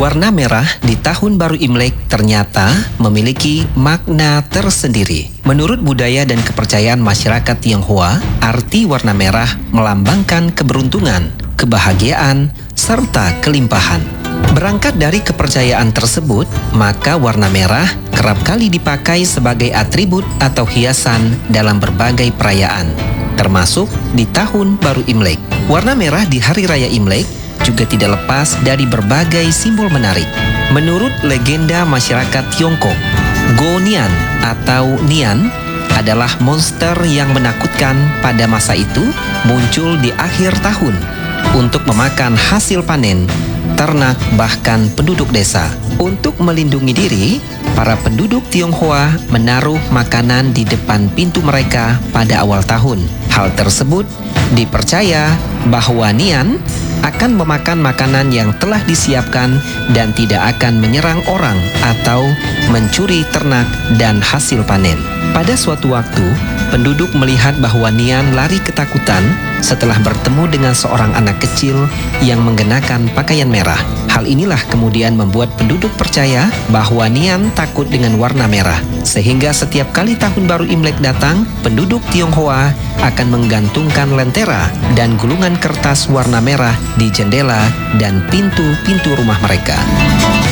Warna merah di Tahun Baru Imlek ternyata memiliki makna tersendiri. Menurut budaya dan kepercayaan masyarakat Tionghoa, arti warna merah melambangkan keberuntungan, kebahagiaan, serta kelimpahan. Berangkat dari kepercayaan tersebut, maka warna merah kerap kali dipakai sebagai atribut atau hiasan dalam berbagai perayaan, termasuk di Tahun Baru Imlek. Warna merah di Hari Raya Imlek juga tidak lepas dari berbagai simbol menarik. Menurut legenda masyarakat Tiongkok, Go Nian atau Nian adalah monster yang menakutkan pada masa itu muncul di akhir tahun untuk memakan hasil panen, ternak, bahkan penduduk desa. Untuk melindungi diri, para penduduk Tionghoa menaruh makanan di depan pintu mereka pada awal tahun. Hal tersebut dipercaya bahwa Nian akan memakan makanan yang telah disiapkan dan tidak akan menyerang orang atau mencuri ternak dan hasil panen. Pada suatu waktu, penduduk melihat bahwa Nian lari ketakutan setelah bertemu dengan seorang anak kecil yang mengenakan pakaian merah. Hal inilah kemudian membuat penduduk percaya bahwa Nian takut dengan warna merah. Sehingga setiap kali Tahun Baru Imlek datang, penduduk Tionghoa akan menggantungkan lentera dan gulungan kertas warna merah di jendela dan pintu-pintu rumah mereka.